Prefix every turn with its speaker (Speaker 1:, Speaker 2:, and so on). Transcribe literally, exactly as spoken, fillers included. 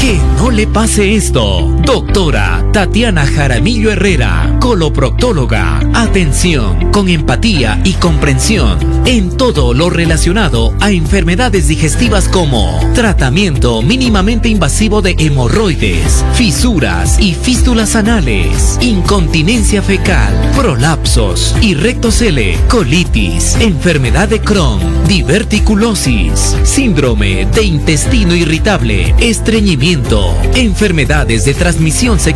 Speaker 1: Que no le pase esto. Doctora Tatiana Jaramillo Herrera, coloproctóloga. Atención con empatía y comprensión en todo lo relacionado a enfermedades digestivas como tratamiento mínimamente invasivo de hemorroides, fisuras y fístulas anales, incontinencia fecal, prolapsos y rectocele, colitis, enfermedad de Crohn, diverticulosis, síndrome de intestino irritable, estreñimiento, enfermedades de transmisión sexual